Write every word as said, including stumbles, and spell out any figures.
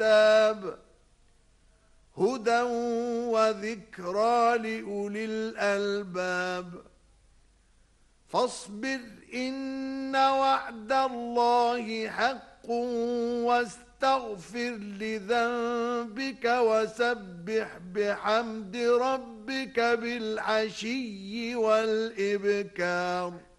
الكتاب هدى وذكرى لأولي الألباب فاصبر إن وعد الله حق واستغفر لذنبك وسبح بحمد ربك بالعشي والإبكار